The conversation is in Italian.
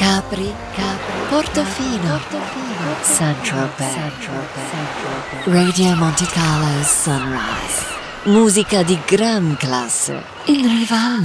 Capri, Portofino, Saint-Tropez, Radio Monte Carlo Sunrise. Musica di gran classe in riva al